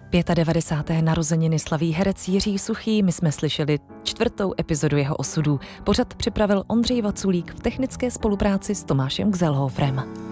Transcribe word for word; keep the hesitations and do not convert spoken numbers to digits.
devadesát pět narozeniny slaví herec Jiří Suchý, my jsme slyšeli čtvrtou epizodu jeho osudů. Pořad připravil Ondřej Vaculík v technické spolupráci s Tomášem Gzelhofrem.